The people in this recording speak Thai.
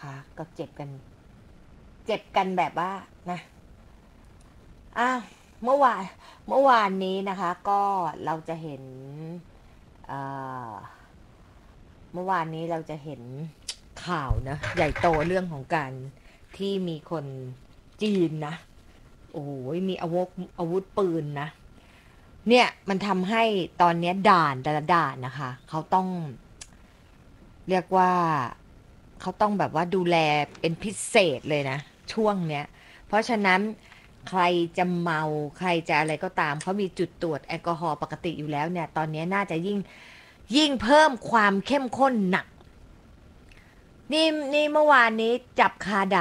นะคะก็เจ็บกันแบบว่านะอ้าวเมื่อวานนี้นะคะก็เราจะเห็นเอ่อเมื่อวานนี้เราจะเห็นข่าวนะใหญ่โตเรื่องของการที่มีคนจีนนะโอ้ยมีอาวุธปืนนะเนี่ยมันทำให้ตอนนี้ด่านแต่ละด่านนะคะเขาต้องเรียกว่าเขาต้องแบบว่าดูแลเป็นพิเศษเลยนะช่วงเนี้ยเพราะฉะนั้นใครจะเมาใครจะอะไรก็ตามเขามีจุดตรวจแอลกอฮอล์ปกติอยู่แล้วเนี่ยตอนนี้น่าจะยิ่งเพิ่มความเข้มข้นหนักนี่เมื่อวานนี้จับคาด่าน